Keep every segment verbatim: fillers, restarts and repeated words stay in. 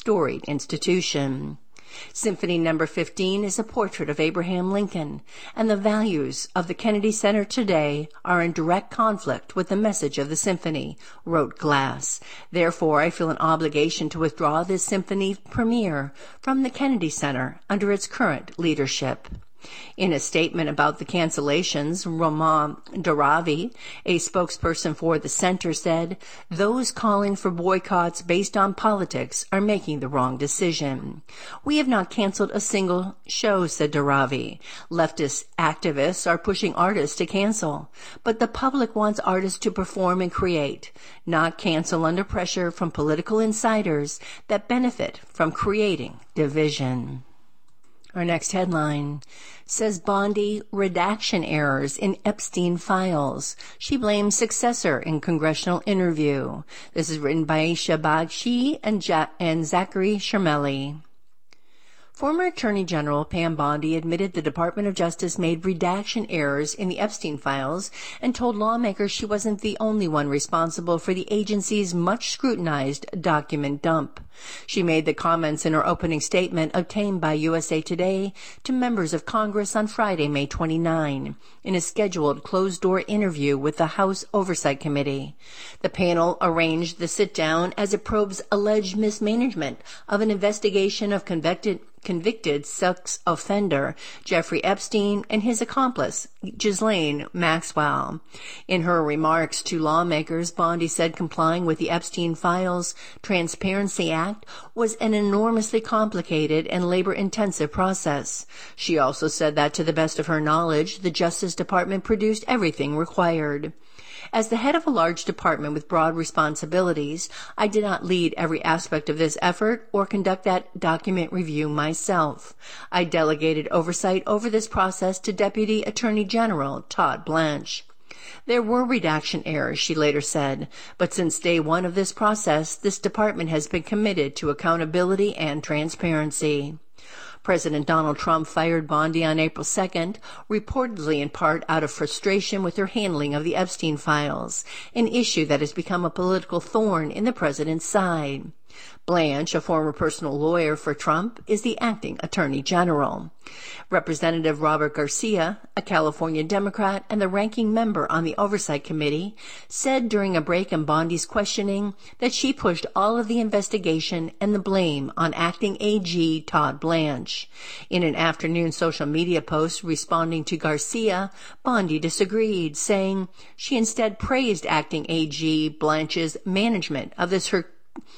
storied institution. Symphony number fifteen is a portrait of Abraham Lincoln, and the values of the Kennedy Center today are in direct conflict with the message of the symphony, wrote Glass. Therefore, I feel an obligation to withdraw this symphony premiere from the Kennedy Center under its current leadership. In a statement about the cancellations, Roman Daravi, a spokesperson for the center, said, "Those calling for boycotts based on politics are making the wrong decision." "We have not canceled a single show," said Daravi. "Leftist activists are pushing artists to cancel, but the public wants artists to perform and create, not cancel under pressure from political insiders that benefit from creating division." Our next headline says Bondi redaction errors in Epstein files. She blames successor in congressional interview. This is written by Aisha Bagshi and, ja- and Zachary Shermelli. Former Attorney General Pam Bondi admitted the Department of Justice made redaction errors in the Epstein files and told lawmakers she wasn't the only one responsible for the agency's much scrutinized document dump. She made the comments in her opening statement obtained by U S A Today to members of Congress on Friday, May twenty-ninth, in a scheduled closed-door interview with the House Oversight Committee. The panel arranged the sit-down as it probes alleged mismanagement of an investigation of convicted convicted sex offender Jeffrey Epstein and his accomplice, Ghislaine Maxwell. In her remarks to lawmakers, Bondi said complying with the Epstein Files Transparency Act was an enormously complicated and labor-intensive process. She also said that, to the best of her knowledge, the Justice Department produced everything required. As the head of a large department with broad responsibilities, I did not lead every aspect of this effort or conduct that document review myself. I delegated oversight over this process to Deputy Attorney General Todd Blanche. There were redaction errors, she later said, but since day one of this process, this department has been committed to accountability and transparency. President Donald Trump fired Bondi on April second, reportedly in part out of frustration with her handling of the Epstein files, an issue that has become a political thorn in the president's side. Blanche, a former personal lawyer for Trump, is the acting attorney general. Representative Robert Garcia, a California Democrat and the ranking member on the Oversight Committee, said during a break in Bondi's questioning that she pushed all of the investigation and the blame on acting A G Todd Blanche. In an afternoon social media post responding to Garcia, Bondi disagreed, saying she instead praised acting A G Blanche's management of this her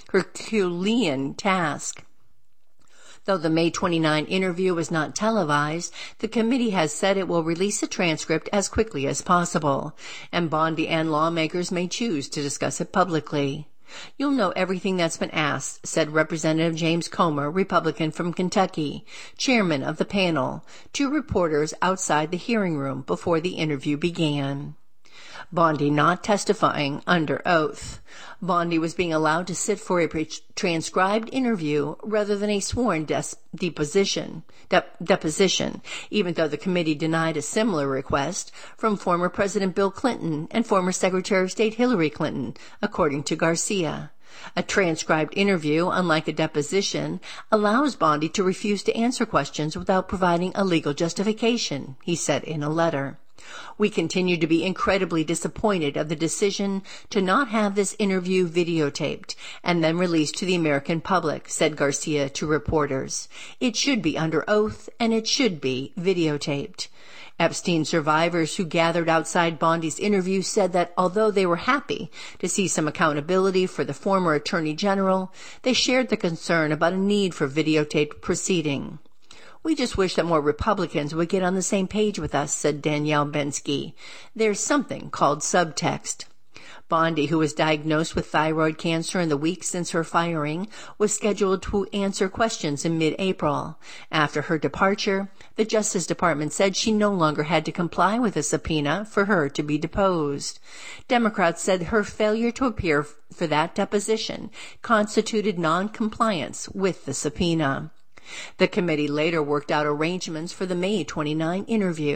Herculean task. Though the May twenty-ninth interview was not televised, the committee has said it will release a transcript as quickly as possible, and Bondi and lawmakers may choose to discuss it publicly. "You'll know everything that's been asked," said Representative James Comer, Republican from Kentucky, chairman of the panel, to reporters outside the hearing room before the interview began. Bondi not testifying under oath. Bondi was being allowed to sit for a pre- transcribed interview rather than a sworn des- deposition, de- deposition, even though the committee denied a similar request from former President Bill Clinton and former Secretary of State Hillary Clinton, according to Garcia. A transcribed interview, unlike a deposition, allows Bondi to refuse to answer questions without providing a legal justification, he said in a letter. "We continue to be incredibly disappointed of the decision to not have this interview videotaped and then released to the American public," said Garcia to reporters. "It should be under oath and it should be videotaped." Epstein survivors who gathered outside Bondi's interview said that although they were happy to see some accountability for the former Attorney General, they shared the concern about a need for videotaped proceeding. "We just wish that more Republicans would get on the same page with us," said Danielle Bensky. "There's something called subtext." Bondi, who was diagnosed with thyroid cancer in the week since her firing, was scheduled to answer questions in mid-April. After her departure, the Justice Department said she no longer had to comply with a subpoena for her to be deposed. Democrats said her failure to appear for that deposition constituted non-compliance with the subpoena. The committee later worked out arrangements for the May twenty-ninth interview.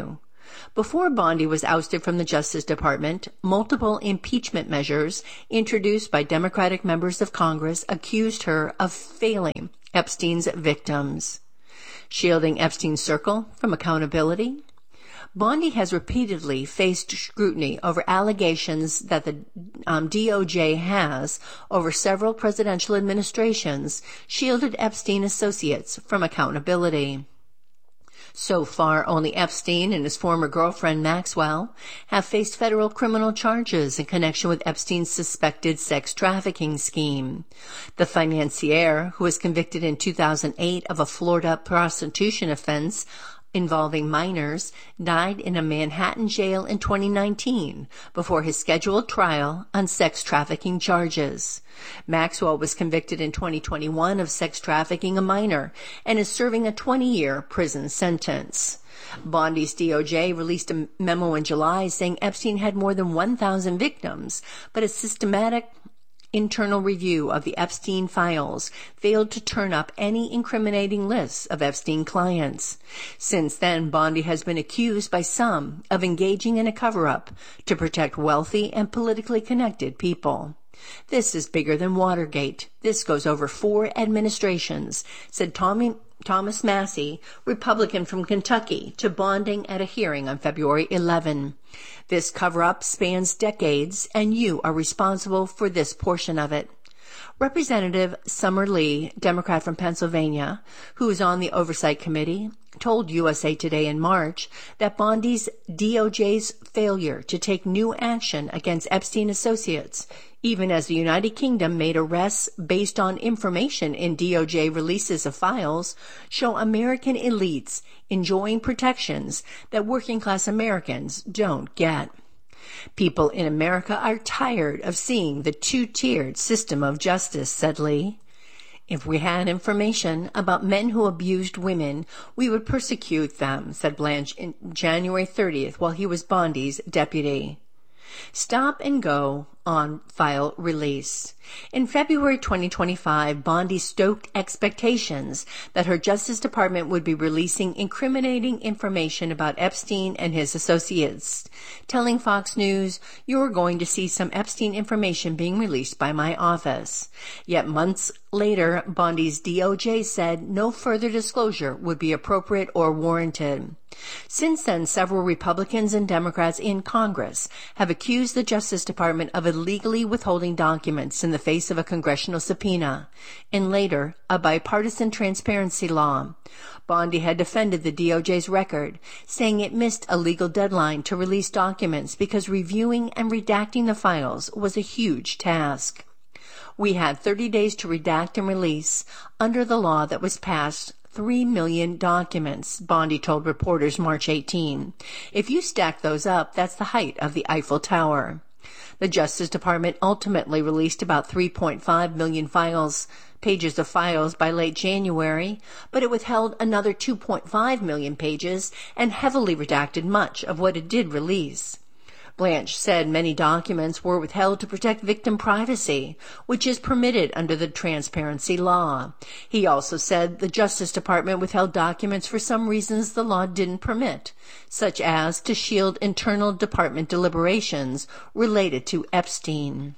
Before Bondi was ousted from the Justice Department, multiple impeachment measures introduced by Democratic members of Congress accused her of failing Epstein's victims. Shielding Epstein's circle from accountability? Bondi has repeatedly faced scrutiny over allegations that the um, D O J has, over several presidential administrations, shielded Epstein associates from accountability. So far, only Epstein and his former girlfriend Maxwell have faced federal criminal charges in connection with Epstein's suspected sex trafficking scheme. The financier, who was convicted in two thousand eight of a Florida prostitution offense involving minors, died in a Manhattan jail in twenty nineteen before his scheduled trial on sex trafficking charges. Maxwell was convicted in twenty twenty-one of sex trafficking a minor and is serving a twenty-year prison sentence. Bondi's D O J released a memo in July saying Epstein had more than one thousand victims, but a systematic internal review of the Epstein files failed to turn up any incriminating lists of Epstein clients. Since then, Bondi has been accused by some of engaging in a cover-up to protect wealthy and politically connected people. This is bigger than Watergate. This goes over four administrations, said Tommy, Thomas Massey, Republican from Kentucky, to Bondi at a hearing on February eleventh. This cover-up spans decades, and you are responsible for this portion of it. Representative Summer Lee, Democrat from Pennsylvania, who is on the Oversight Committee, told U S A Today in March that Bondi's D O J's failure to take new action against Epstein associates, even as the United Kingdom made arrests based on information in D O J releases of files, show American elites enjoying protections that working-class Americans don't get. People in America are tired of seeing the two-tiered system of justice, said Lee. If we had information about men who abused women, we would persecute them, said Blanche on January thirtieth while he was Bondi's deputy. Stop and go on file release. In February twenty twenty-five, Bondi stoked expectations that her Justice Department would be releasing incriminating information about Epstein and his associates, telling Fox News, "You're going to see some Epstein information being released by my office." Yet months later, Bondi's D O J said no further disclosure would be appropriate or warranted. Since then, several Republicans and Democrats in Congress have accused the Justice Department of illegally withholding documents in the face of a congressional subpoena, and later, a bipartisan transparency law. Bondi had defended the D O J's record, saying it missed a legal deadline to release documents because reviewing and redacting the files was a huge task. We had thirty days to redact and release under the law that was passed Three million documents, Bondi told reporters March eighteenth. If you stack those up, that's the height of the Eiffel Tower. The Justice Department ultimately released about three point five million files, pages of files by late January, but it withheld another two point five million pages and heavily redacted much of what it did release. Blanche said many documents were withheld to protect victim privacy, which is permitted under the transparency law. He also said the Justice Department withheld documents for some reasons the law didn't permit, such as to shield internal department deliberations related to Epstein.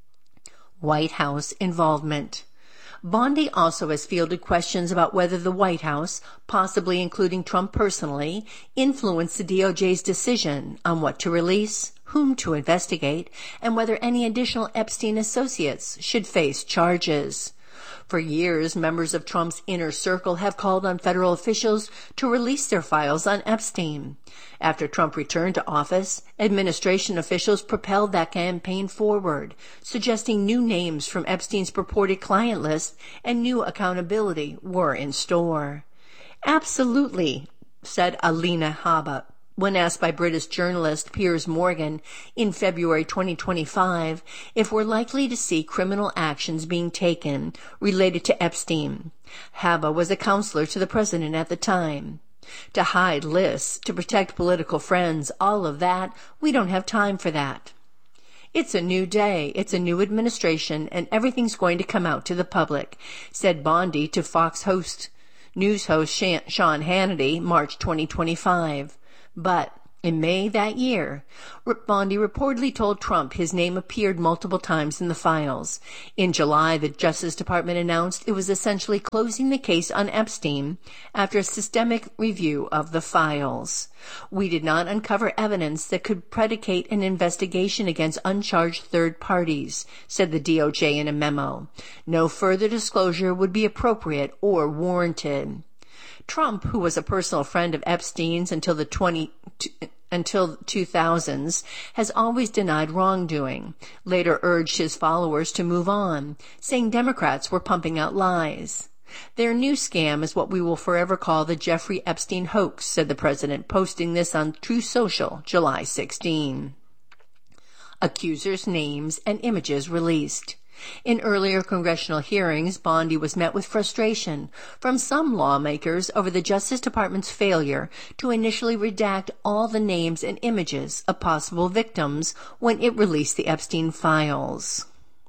White House involvement. Bondi also has fielded questions about whether the White House, possibly including Trump personally, influenced the D O J's decision on what to release, whom to investigate, and whether any additional Epstein associates should face charges. For years, members of Trump's inner circle have called on federal officials to release their files on Epstein. After Trump returned to office, administration officials propelled that campaign forward, suggesting new names from Epstein's purported client list and new accountability were in store. Absolutely, said Alina Habba, when asked by British journalist Piers Morgan in February twenty twenty-five if we're likely to see criminal actions being taken related to Epstein. Habba was a counselor to the president at the time. To hide lists, to protect political friends, all of that, we don't have time for that. It's a new day, it's a new administration, and everything's going to come out to the public, said Bondi to Fox host, news host Sean Hannity, March twenty twenty-five. But In May that year, Bondi reportedly told Trump his name appeared multiple times in the files. In July, the Justice Department announced it was essentially closing the case on Epstein after a systemic review of the files. We did not uncover evidence that could predicate an investigation against uncharged third parties, said the D O J in a memo. No further disclosure would be appropriate or warranted. Trump, who was a personal friend of Epstein's until the twenty until two thousands, has always denied wrongdoing, later urged his followers to move on, saying Democrats were pumping out lies. Their new scam is what we will forever call the Jeffrey Epstein hoax, said the president, posting this on Truth Social, July sixteenth. Accusers' names and images released. In earlier congressional hearings, Bondi was met with frustration from some lawmakers over the Justice Department's failure to initially redact all the names and images of possible victims when it released the Epstein files.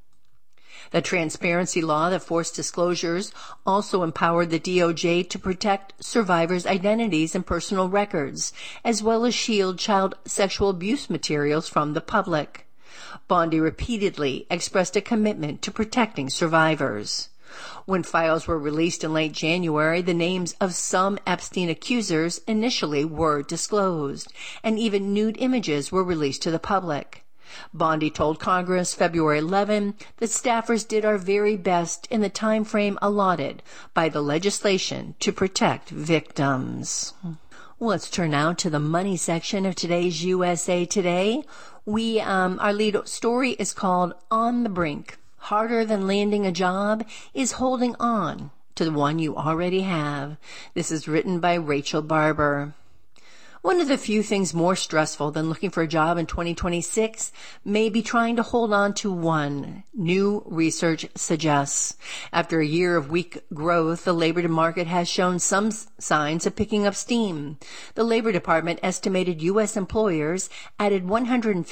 The transparency law that forced disclosures also empowered the D O J to protect survivors' identities and personal records, as well as shield child sexual abuse materials from the public. Bondi repeatedly expressed a commitment to protecting survivors. When files were released in late January, the names of some Epstein accusers initially were disclosed, and even nude images were released to the public. Bondi told Congress February eleventh that staffers did our very best in the time frame allotted by the legislation to protect victims. Let's turn now to the money section of today's U S A Today. We, um, our lead story is called On the Brink. Harder than landing a job is holding on to the one you already have. This is written by Rachel Barber. One of the few things more stressful than looking for a job in twenty twenty-six may be trying to hold on to one, new research suggests. After a year of weak growth, the labor market has shown some signs of picking up steam. The Labor Department estimated U S employers added one hundred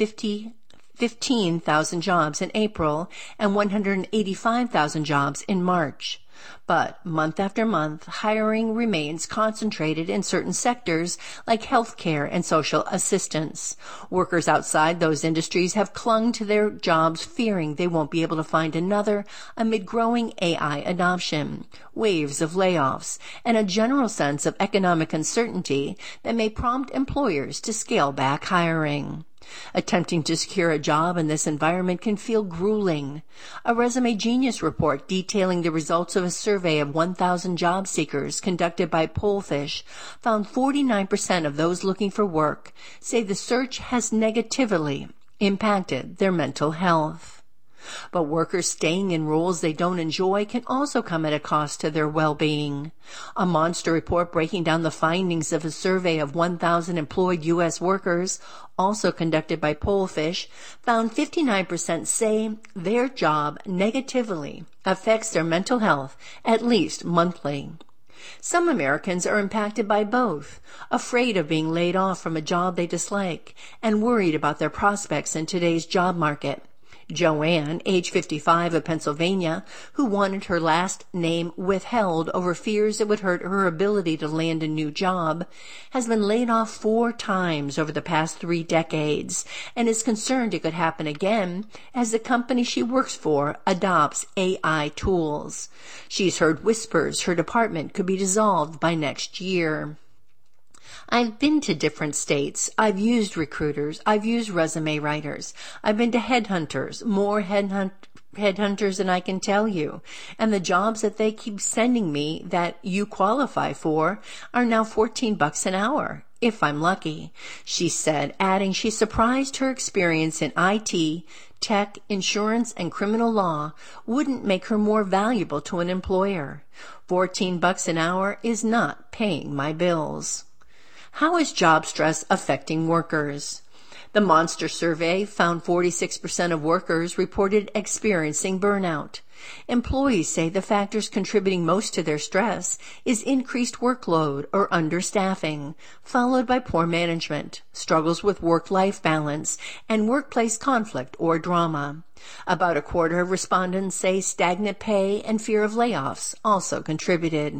fifteen thousand jobs in April and one hundred eighty-five thousand jobs in March. But month after month, hiring remains concentrated in certain sectors like healthcare and social assistance. Workers outside those industries have clung to their jobs fearing they won't be able to find another amid growing A I adoption, waves of layoffs, and a general sense of economic uncertainty that may prompt employers to scale back hiring. Attempting to secure a job in this environment can feel grueling. A Resume Genius report detailing the results of a survey of one thousand job seekers conducted by Pollfish found forty-nine percent of those looking for work say the search has negatively impacted their mental health. But workers staying in roles they don't enjoy can also come at a cost to their well-being. A monster report breaking down the findings of a survey of one thousand employed U S workers, also conducted by Pollfish, found fifty-nine percent say their job negatively affects their mental health at least monthly. Some Americans are impacted by both, afraid of being laid off from a job they dislike and worried about their prospects in today's job market. Joanne, age fifty-five, of Pennsylvania, who wanted her last name withheld over fears it would hurt her ability to land a new job, has been laid off four times over the past three decades and is concerned it could happen again as the company she works for adopts A I tools. She's heard whispers her department could be dissolved by next year. I've been to different states. I've used recruiters. I've used resume writers. I've been to headhunters, more headhunt, headhunters than I can tell you. And the jobs that they keep sending me that you qualify for are now fourteen bucks an hour, if I'm lucky, she said, adding she's surprised her experience in I T, tech, insurance, and criminal law wouldn't make her more valuable to an employer. fourteen bucks an hour is not paying my bills. How is job stress affecting workers? The Monster survey found forty-six percent of workers reported experiencing burnout. Employees say the factors contributing most to their stress is increased workload or understaffing, followed by poor management, struggles with work-life balance, and workplace conflict or drama. About a quarter of respondents say stagnant pay and fear of layoffs also contributed.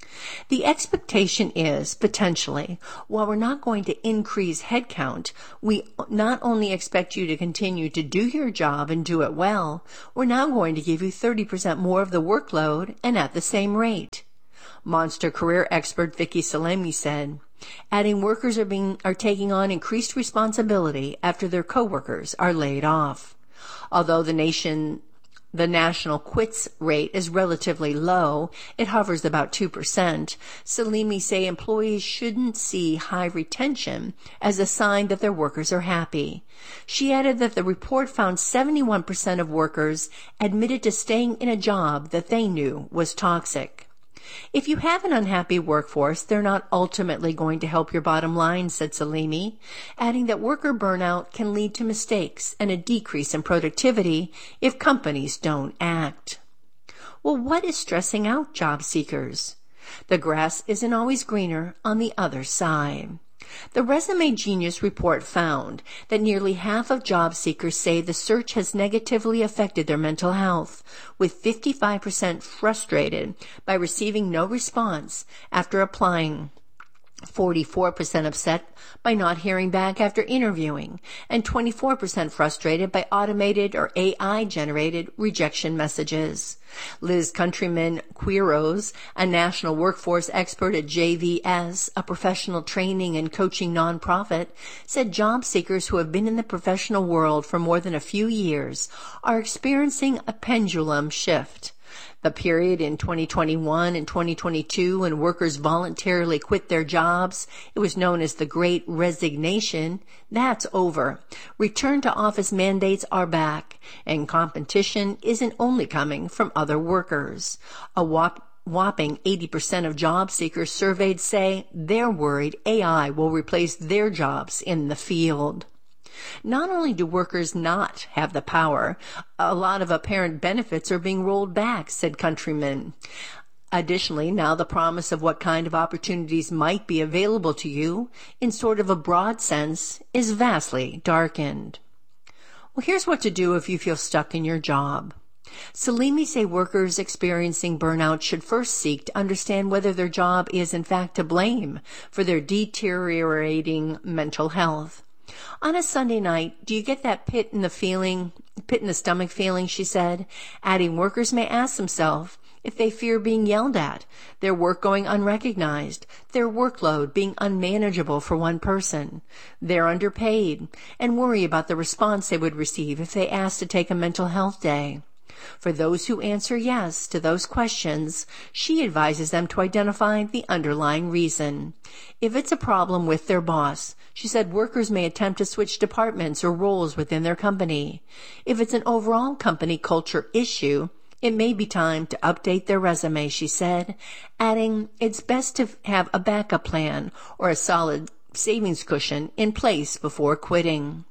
The expectation is, potentially, while we're not going to increase headcount, we not only expect you to continue to do your job and do it well, we're now going to give you thirty percent more of the workload and at the same rate. Monster career expert Vicky Salemi said, adding workers are being are taking on increased responsibility after their coworkers are laid off. Although the nation The national quits rate is relatively low. It hovers about two percent. Salemi say employees shouldn't see high retention as a sign that their workers are happy. She added that the report found seventy-one percent of workers admitted to staying in a job that they knew was toxic. If you have an unhappy workforce, they're not ultimately going to help your bottom line, said Salemi, adding that worker burnout can lead to mistakes and a decrease in productivity if companies don't act. Well, what is stressing out job seekers? The grass isn't always greener on the other side. The Resume Genius report found that nearly half of job seekers say the search has negatively affected their mental health, with fifty-five percent frustrated by receiving no response after applying, forty-four percent upset by not hearing back after interviewing, and twenty-four percent frustrated by automated or A I-generated rejection messages. Liz Countryman Quiros, a national workforce expert at J V S, a professional training and coaching nonprofit, said job seekers who have been in the professional world for more than a few years are experiencing a pendulum shift. The period in twenty twenty-one and twenty twenty-two when workers voluntarily quit their jobs, it was known as the Great Resignation, that's over. Return to office mandates are back, and competition isn't only coming from other workers. A whop whopping eighty percent of job seekers surveyed say they're worried A I will replace their jobs in the field. Not only do workers not have the power, a lot of apparent benefits are being rolled back, said Countryman. Additionally, now the promise of what kind of opportunities might be available to you, in sort of a broad sense, is vastly darkened. Well, here's what to do if you feel stuck in your job. Salemi say workers experiencing burnout should first seek to understand whether their job is in fact to blame for their deteriorating mental health. On a Sunday night, do you get that pit in the feeling, pit in the stomach feeling, she said, adding workers may ask themselves if they fear being yelled at, their work going unrecognized, their workload being unmanageable for one person, they're underpaid, and worry about the response they would receive if they asked to take a mental health day. For those who answer yes to those questions, she advises them to identify the underlying reason. If it's a problem with their boss, she said workers may attempt to switch departments or roles within their company. If it's an overall company culture issue, it may be time to update their resume, she said, adding it's best to have a backup plan or a solid savings cushion in place before quitting.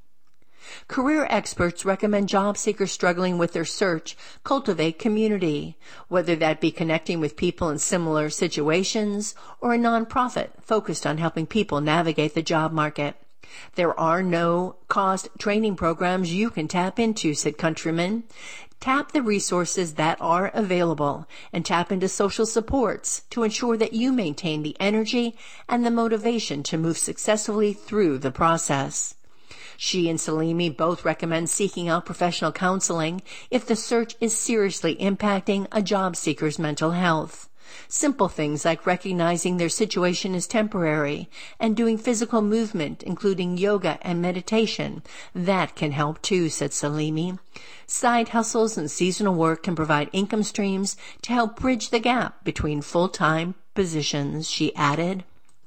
Career experts recommend job seekers struggling with their search cultivate community, whether that be connecting with people in similar situations or a nonprofit focused on helping people navigate the job market. There are no cost training programs you can tap into, said Countryman. Tap the resources that are available and tap into social supports to ensure that you maintain the energy and the motivation to move successfully through the process. She and Salemi both recommend seeking out professional counseling if the search is seriously impacting a job seeker's mental health. Simple things like recognizing their situation is temporary and doing physical movement, including yoga and meditation, that can help too, said Salemi. Side hustles and seasonal work can provide income streams to help bridge the gap between full-time positions, she added.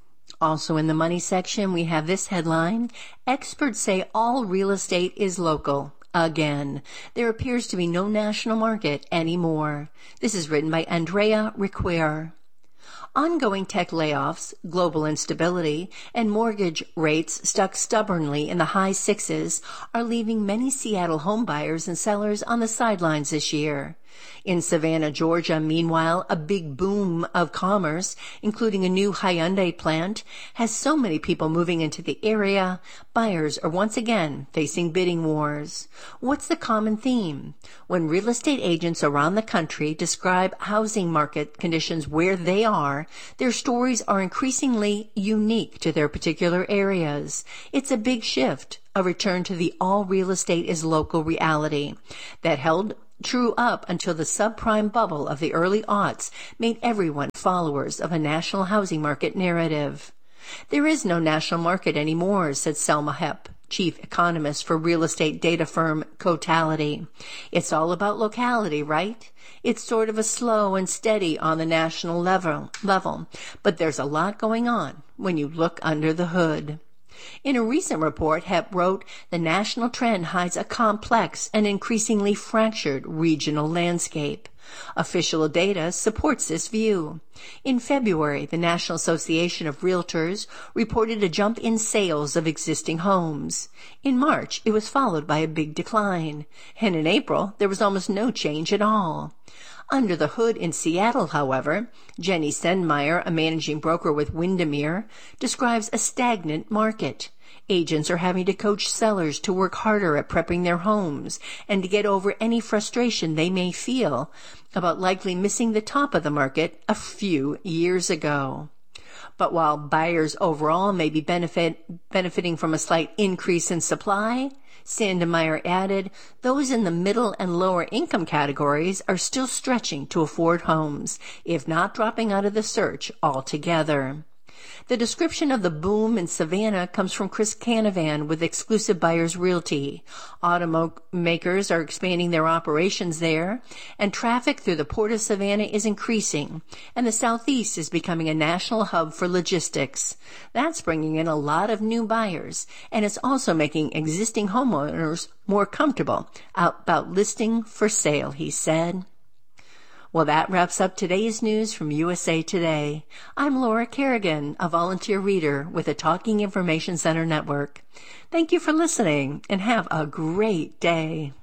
Also in the money section, we have this headline, experts say all real estate is local. Again, there appears to be no national market anymore. This is written by Andrea Riquier. Ongoing tech layoffs, global instability, and mortgage rates stuck stubbornly in the high sixes are leaving many Seattle homebuyers and sellers on the sidelines this year. In Savannah, Georgia, meanwhile, a big boom of commerce, including a new Hyundai plant, has so many people moving into the area, buyers are once again facing bidding wars. What's the common theme? When real estate agents around the country describe housing market conditions where they are, their stories are increasingly unique to their particular areas. It's a big shift, a return to the all real estate is local reality that held true up until the subprime bubble of the early aughts made everyone followers of a national housing market narrative. There is no national market anymore, said Selma Hepp, chief economist for real estate data firm Cotality. It's all about locality, right? It's sort of a slow and steady on the national level, level, but there's a lot going on when you look under the hood. In a recent report, Hepp wrote, the national trend hides a complex and increasingly fractured regional landscape. Official data supports this view. In February, the National Association of Realtors reported a jump in sales of existing homes. In March, it was followed by a big decline. And in April, there was almost no change at all. Under the hood in Seattle, however, Jenny Sendmeyer, a managing broker with Windermere, describes a stagnant market. Agents are having to coach sellers to work harder at prepping their homes and to get over any frustration they may feel about likely missing the top of the market a few years ago. But while buyers overall may be benefit, benefiting from a slight increase in supply, Sandemeyer added, those in the middle and lower income categories are still stretching to afford homes, if not dropping out of the search altogether. The description of the boom in Savannah comes from Chris Canavan with Exclusive Buyers Realty. Automakers are expanding their operations there, and traffic through the Port of Savannah is increasing, and the Southeast is becoming a national hub for logistics. That's bringing in a lot of new buyers, and it's also making existing homeowners more comfortable about listing for sale, he said. Well, that wraps up today's news from U S A Today. I'm Laura Kerrigan, a volunteer reader with the Talking Information Center Network. Thank you for listening, and have a great day.